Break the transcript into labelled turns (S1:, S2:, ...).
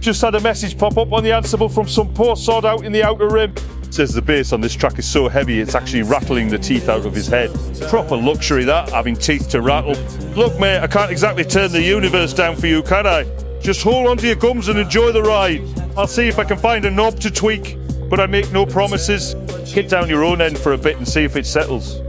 S1: Just had a message pop up on the answerable from some poor sod out in the outer rim. Says the bass on this track is so heavy it's actually rattling the teeth out of his head. Proper luxury that, having teeth to rattle. Look mate, I can't exactly turn the universe down for you, can I? Just hold on to your gums and enjoy the ride. I'll see if I can find a knob to tweak, but I make no promises. Get down your own end for a bit and see if it settles.